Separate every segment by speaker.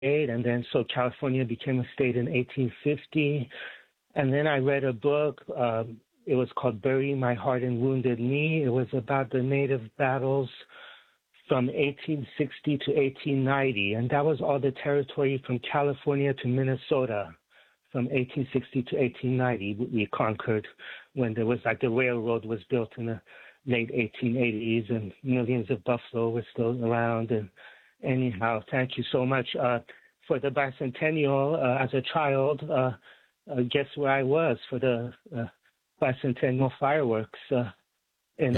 Speaker 1: and then so California became a state in 1850. And then I read a book. It was called Bury My Heart in Wounded Knee. It was about the native battles from 1860 to 1890, and that was all the territory from California to Minnesota. From 1860 to 1890, we conquered when there was the railroad was built in the late 1880s, and millions of buffalo were still around. And anyhow, thank you so much for the bicentennial. As a child, guess where I was for the bicentennial fireworks in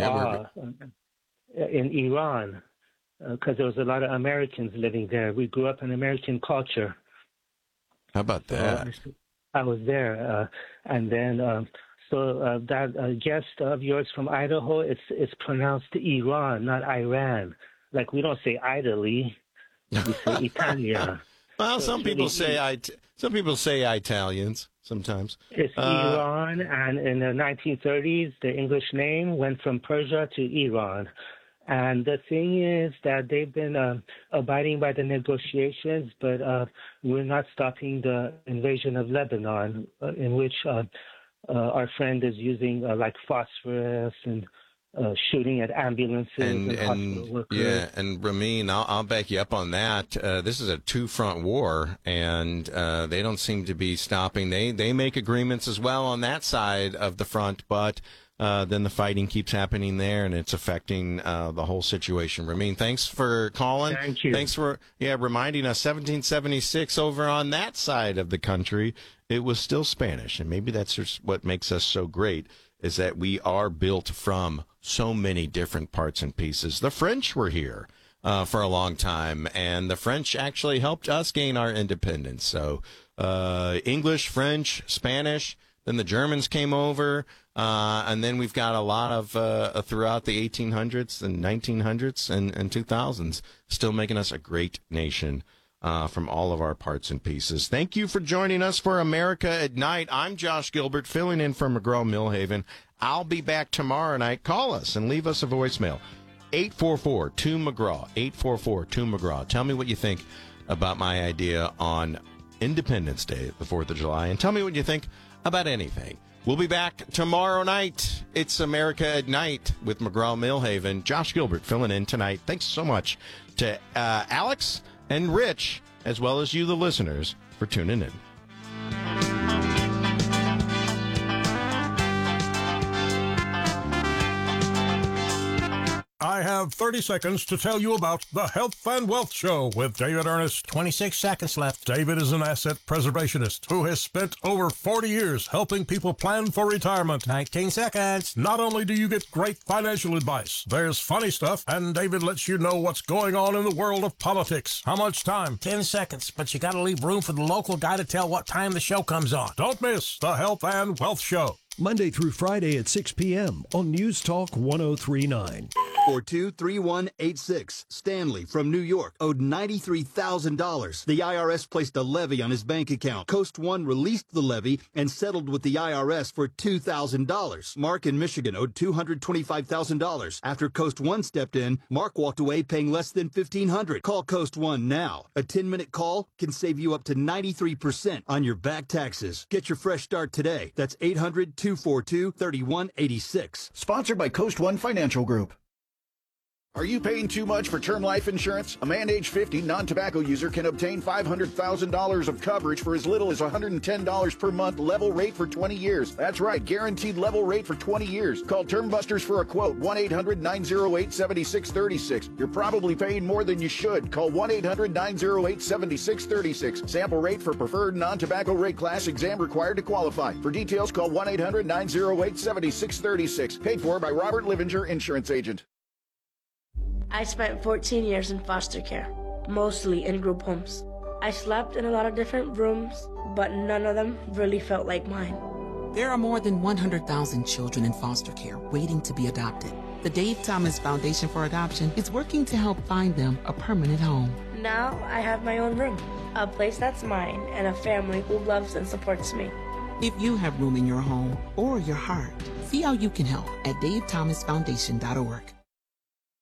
Speaker 1: Iran, because there was a lot of Americans living there. We grew up in American culture.
Speaker 2: How about that?
Speaker 1: So I was there, and then that guest of yours from Idaho, it's pronounced Iran, not Iran. Like we don't say Italy, we say Italia.
Speaker 2: Well, some people say Italians sometimes.
Speaker 1: It's Iran, and in the 1930s, the English name went from Persia to Iran. And the thing is that they've been abiding by the negotiations, but we're not stopping the invasion of Lebanon, in which our friend is using like phosphorus and shooting at ambulances and hospital workers.
Speaker 2: Yeah, and Ramin, I'll back you up on that. This is a two-front war, and they don't seem to be stopping. They make agreements as well on that side of the front, but then the fighting keeps happening there, and it's affecting the whole situation. Ramin, thanks for calling.
Speaker 1: Thank you.
Speaker 2: Thanks for reminding us. 1776 over on that side of the country, it was still Spanish, and maybe that's just what makes us so great, is that we are built from so many different parts and pieces. The French were here for a long time, and the French actually helped us gain our independence. So English, French, Spanish, then the Germans came over, and then we've got a lot of throughout the 1800s and 1900s and 2000s still making us a great nation from all of our parts and pieces. Thank you for joining us for America at Night. I'm Josh Gilbert, filling in for McGraw-Milhaven. I'll be back tomorrow night. Call us and leave us a voicemail. 844-2McGraw, 844-2McGraw. Tell me what you think about my idea on Independence Day, the 4th of July, and tell me what you think about anything. We'll be back tomorrow night. It's America at Night with McGraw-Milhaven. Josh Gilbert filling in tonight. Thanks so much to Alex and Rich, as well as you, the listeners, for tuning in.
Speaker 3: I have 30 seconds to tell you about the Health and Wealth Show with David Ernest.
Speaker 4: 26 seconds left.
Speaker 3: David is an asset preservationist who has spent over 40 years helping people plan for retirement.
Speaker 4: 19 seconds.
Speaker 3: Not only do you get great financial advice, there's funny stuff, and David lets you know what's going on in the world of politics. How much time?
Speaker 4: 10 seconds, but you got to leave room for the local guy to tell what time the show comes on.
Speaker 3: Don't miss the Health and Wealth Show.
Speaker 5: Monday through Friday at 6 p.m. on News Talk 1039.
Speaker 6: 423186. Stanley from New York owed $93,000. The IRS placed a levy on his bank account. Coast One released the levy and settled with the IRS for $2,000. Mark in Michigan owed $225,000. After Coast One stepped in, Mark walked away paying less than $1,500. Call Coast One now. A 10-minute call can save you up to 93% on your back taxes. Get your fresh start today. That's 800-242-3186.
Speaker 7: Sponsored by Coast One Financial Group. Are you paying too much for term life insurance? A man age 50 non-tobacco user can obtain $500,000 of coverage for as little as $110 per month, level rate for 20 years. That's right, guaranteed level rate for 20 years. Call Term Busters for a quote, 1-800-908-7636. You're probably paying more than you should. Call 1-800-908-7636. Sample rate for preferred non-tobacco rate class, exam required to qualify. For details, call 1-800-908-7636. Paid for by Robert Livinger, Insurance Agent.
Speaker 8: I spent 14 years in foster care, mostly in group homes. I slept in a lot of different rooms, but none of them really felt like mine.
Speaker 9: There are more than 100,000 children in foster care waiting to be adopted. The Dave Thomas Foundation for Adoption is working to help find them a permanent home.
Speaker 8: Now I have my own room, a place that's mine, and a family who loves and supports me.
Speaker 9: If you have room in your home or your heart, see how you can help at davethomasfoundation.org.